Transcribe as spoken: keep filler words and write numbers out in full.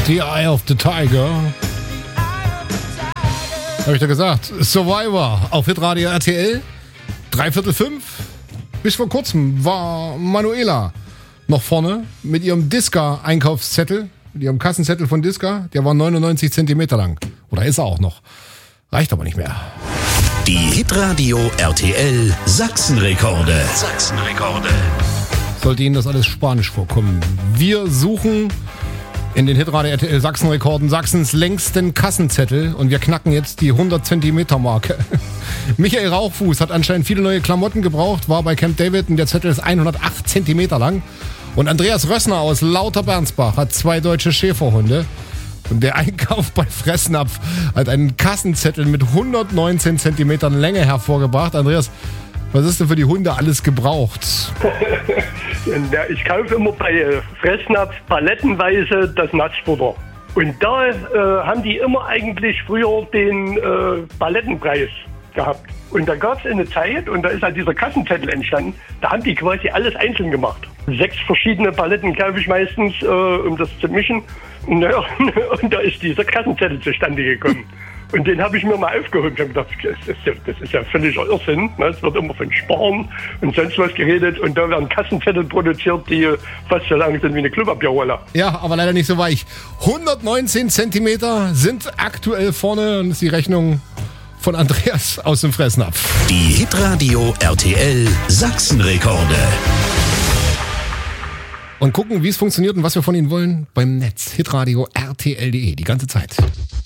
The Eye of the Tiger. Habe ich da gesagt. Survivor auf Hitradio R T L. Dreiviertel fünf. Bis vor kurzem war Manuela noch vorne mit ihrem Disca-Einkaufszettel, mit ihrem Kassenzettel von Disca. Der war neunundneunzig Zentimeter lang. Oder ist er auch noch. Reicht aber nicht mehr. Die Hitradio R T L Sachsenrekorde. Sachsenrekorde. Sollte Ihnen das alles Spanisch vorkommen. Wir suchen in den Hitradio R T L Sachsenrekorden Sachsens längsten Kassenzettel und wir knacken jetzt die hundert Zentimeter Marke. Michael Rauchfuß hat anscheinend viele neue Klamotten gebraucht, war bei Camp David und der Zettel ist hundertacht Zentimeter lang. Und Andreas Rössner aus Lauter-Bernsbach hat zwei deutsche Schäferhunde. Und der Einkauf bei Fressnapf hat einen Kassenzettel mit hundertneunzehn Zentimetern Länge hervorgebracht. Andreas, was ist denn für die Hunde alles gebraucht? Ich kaufe immer bei Fressnapf palettenweise das Nassfutter. Und da äh, haben die immer eigentlich früher den äh, Palettenpreis gehabt. Und da gab es eine Zeit, und da ist halt dieser Kassenzettel entstanden, da haben die quasi alles einzeln gemacht. Sechs verschiedene Paletten kaufe ich meistens, äh, um das zu mischen. Und, äh, und da ist dieser Kassenzettel zustande gekommen. Und den habe ich mir mal aufgehoben. Ich habe gedacht, das ist ja, das ist ja völliger Irrsinn. Es wird immer von Sparen und sonst was geredet. Und da werden Kassenzettel produziert, die fast so lang sind wie eine Klopapierrolle. Ja, aber leider nicht so weich. hundertneunzehn Zentimeter sind aktuell vorne und ist die Rechnung von Andreas aus dem Fressnapf. Die Hitradio R T L Sachsenrekorde. Und gucken, wie es funktioniert und was wir von Ihnen wollen beim Netz. Hitradio R T L punkt de, die ganze Zeit.